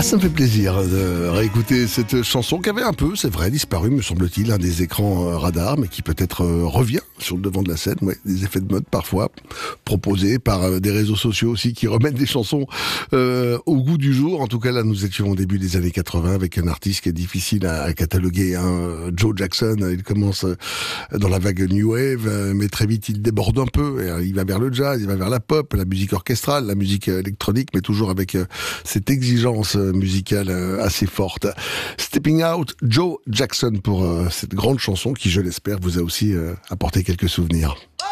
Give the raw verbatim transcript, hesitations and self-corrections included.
Ah, ça me fait plaisir de réécouter cette chanson qui avait un peu, c'est vrai, disparu, me semble-t-il, un des écrans euh, radars, mais qui peut-être euh, revient sur le devant de la scène. Ouais, des effets de mode parfois proposés par euh, des réseaux sociaux aussi qui remettent des chansons euh, au goût du jour. En tout cas, là, nous étions au début des années quatre-vingts avec un artiste qui est difficile à, à cataloguer. Hein. Joe Jackson, il commence euh, dans la vague New Wave, euh, mais très vite il déborde un peu. Et, euh, il va vers le jazz, il va vers la pop, la musique orchestrale, la musique euh, électronique, mais toujours avec euh, cette exigence euh, musicale euh, assez forte. Stepping Out, Joe Jackson pour euh, cette grande chanson qui, je l'espère, vous a aussi euh, apporté quelques souvenirs.